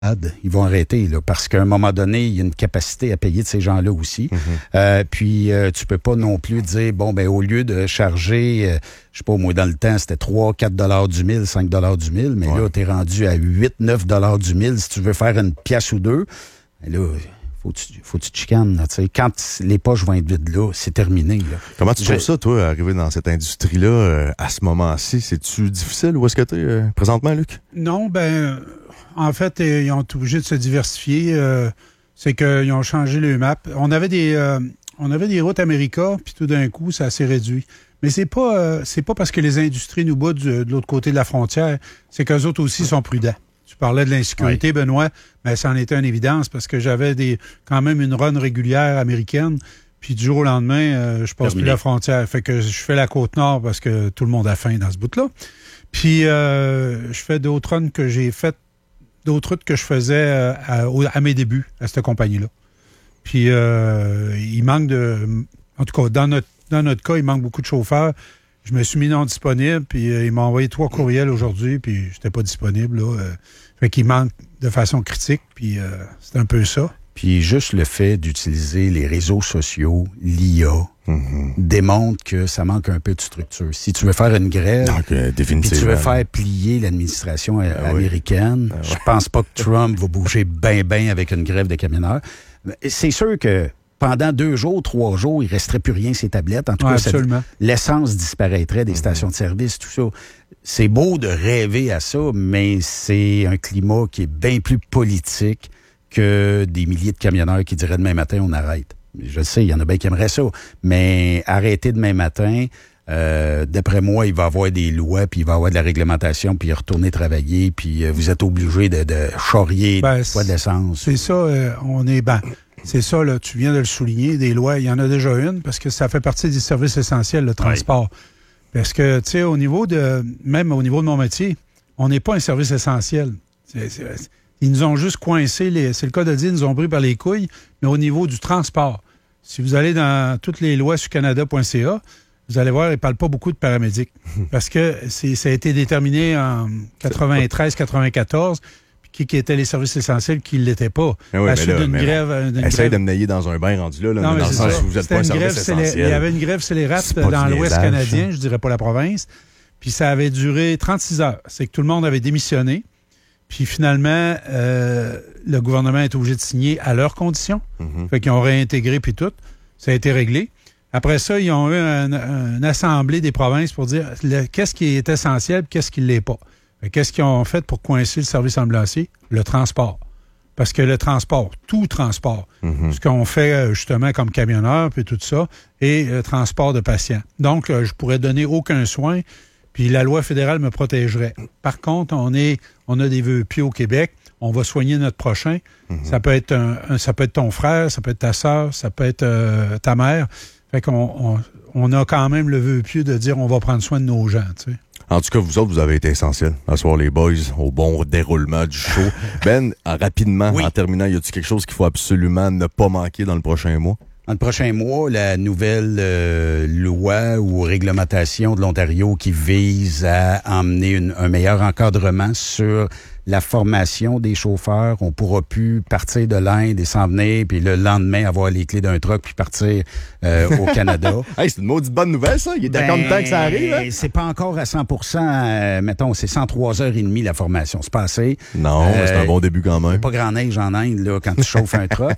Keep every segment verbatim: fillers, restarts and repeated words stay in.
Ils vont arrêter, là, parce qu'à un moment donné, il y a une capacité à payer de ces gens-là aussi. Mm-hmm. Euh, puis, euh, tu peux pas non plus dire, bon, ben au lieu de charger, euh, je sais pas, moi, dans le temps, c'était trois, quatre dollars du mille, cinq dollars du mille, mais ouais. Là, t'es rendu à huit, neuf dollars du mille. Si tu veux faire une pièce ou deux, ben là, faut que tu, faut que tu te chicanes, là, tu sais. Quand les poches vont être vides là, c'est terminé, là. Comment tu Je... trouves ça, toi, arriver dans cette industrie-là, euh, à ce moment-ci? C'est-tu difficile? Où est-ce que t'es euh, présentement, Luc? Non, ben... En fait, ils ont été obligés de se diversifier. Euh, c'est qu'ils ont changé le map. On avait des euh, on avait des routes America, puis tout d'un coup, ça s'est réduit. Mais c'est pas euh, c'est pas parce que les industries nous battent de l'autre côté de la frontière, c'est qu'eux autres aussi sont prudents. Tu parlais de l'insécurité, oui. Benoît, mais ça en était une évidence parce que j'avais des quand même une run régulière américaine. Puis du jour au lendemain, euh, je passe Terminé. Plus la frontière. Fait que je fais la Côte-Nord parce que tout le monde a faim dans ce bout-là. Puis euh, je fais d'autres runs que j'ai faites d'autres routes que je faisais euh, à, à mes débuts à cette compagnie-là. Puis, euh, il manque de... En tout cas, dans notre, dans notre cas, il manque beaucoup de chauffeurs. Je me suis mis non disponible, puis euh, il m'a envoyé trois courriels aujourd'hui, puis j'étais pas disponible, là. Euh, fait qu'il manque de façon critique, puis euh, c'est un peu ça. Puis juste le fait d'utiliser les réseaux sociaux, l'I A, mm-hmm. démontre que ça manque un peu de structure. Si tu veux faire une grève, Donc, euh, puis tu veux faire plier l'administration ah, américaine, oui. ah, je ouais. pense pas que Trump va bouger ben ben avec une grève de camionneurs. C'est sûr que pendant deux jours, trois jours, il resterait plus rien ces tablettes. En tout ouais, cas, ça, l'essence disparaîtrait des mm-hmm. stations de service, tout ça. C'est beau de rêver à ça, mais c'est un climat qui est bien plus politique que des milliers de camionneurs qui diraient demain matin, on arrête. Je sais, il y en a bien qui aimeraient ça, mais arrêter demain matin, euh, d'après moi, il va y avoir des lois, puis il va y avoir de la réglementation, puis retourner travailler, puis euh, vous êtes obligé de, de charrier ben, le poids de l'essence. C'est ça, euh, on est... Ben, c'est ça, là, tu viens de le souligner, des lois, il y en a déjà une, parce que ça fait partie des services essentiels, le transport. Oui. Parce que, tu sais, au niveau de... Même au niveau de mon métier, on n'est pas un service essentiel. C'est... c'est Ils nous ont juste coincés, les, c'est le cas de dire, ils nous ont pris par les couilles, mais au niveau du transport. Si vous allez dans toutes les lois sur canada point c a, vous allez voir, ils ne parlent pas beaucoup de paramédics. Parce que c'est, ça a été déterminé en quatre-vingt-treize quatre-vingt-quatorze, puis qui étaient les services essentiels, qui ne l'étaient pas. Mais oui, à mais suite là, d'une mais grève... D'une essaye grève... de me nailler dans un bain rendu là, là non, mais dans le sens où vous n'êtes pas un service essentiel. Il y avait une grève scélérate dans l'Ouest canadien, je dirais pas la province, puis ça avait duré trente-six heures. C'est que tout le monde avait démissionné. Puis finalement, euh, le gouvernement est obligé de signer à leurs conditions. Mm-hmm. Fait qu'ils ont réintégré puis tout. Ça a été réglé. Après ça, ils ont eu une un assemblée des provinces pour dire le, qu'est-ce qui est essentiel et qu'est-ce qui ne l'est pas. Fait, qu'est-ce qu'ils ont fait pour coincer le service ambulancier? Le transport. Parce que le transport, tout transport, mm-hmm. ce qu'on fait justement comme camionneur puis tout ça, et le transport de patients. Donc, euh, je pourrais donner aucun soin. Puis la loi fédérale me protégerait. Par contre, on est, on a des vœux pieux au Québec. On va soigner notre prochain. Mm-hmm. Ça peut être un, un, ça peut être ton frère, ça peut être ta sœur, ça peut être euh, ta mère. Fait qu'on on, on a quand même le vœu pieux de dire on va prendre soin de nos gens, tu sais. En tout cas, vous autres, vous avez été essentiels. À soir, les boys, au bon déroulement du show. Ben, rapidement, oui. En terminant, y a-t-il quelque chose qu'il faut absolument ne pas manquer dans le prochain mois? Dans le prochain mois, la nouvelle euh, loi ou réglementation de l'Ontario qui vise à emmener une, un meilleur encadrement sur la formation des chauffeurs. On pourra plus partir de l'Inde et s'en venir, puis le lendemain avoir les clés d'un truck puis partir euh, au Canada. Hey, c'est une maudite bonne nouvelle, ça. Il est d'accord de temps que ça arrive. Hein? C'est pas encore à cent pour cent. Euh, mettons, c'est cent trois heures et demie la formation. C'est pas assez. Non, euh, mais c'est un bon début quand même. Pas grand neige en Inde là quand tu chauffes un truck.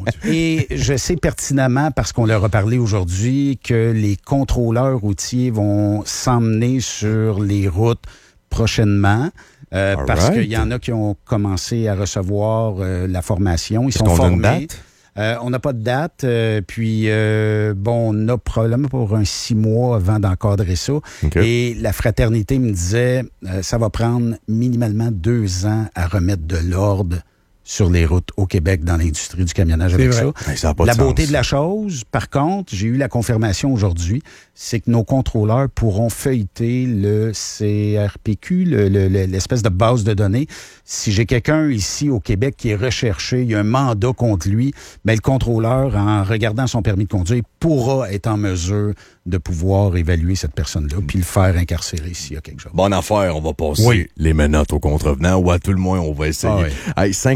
Et je sais pertinemment, parce qu'on leur a parlé aujourd'hui, que les contrôleurs routiers vont s'emmener sur les routes prochainement. Euh, parce right. qu'il y en a qui ont commencé à recevoir euh, la formation. Ils Est-ce sont qu'on formés. A une date? Euh, on n'a pas de date. Euh, puis, euh, bon, on a probablement pour un six mois avant d'encadrer ça. Okay. Et la fraternité me disait, euh, ça va prendre minimalement deux ans à remettre de l'ordre sur les routes au Québec dans l'industrie du camionnage avec vrai. ça. Ben, ça a pas de La beauté sens. de la chose, par contre, j'ai eu la confirmation aujourd'hui, c'est que nos contrôleurs pourront feuilleter le C R P Q, le, le, le, l'espèce de base de données. Si j'ai quelqu'un ici au Québec qui est recherché, il y a un mandat contre lui, mais le contrôleur, en regardant son permis de conduire, pourra être en mesure de pouvoir évaluer cette personne-là, puis le faire incarcérer s'il y a quelque chose. Bonne affaire, on va passer Oui. les menottes aux contrevenants, ou à tout le moins, on va essayer. Ah oui. Hey, cinq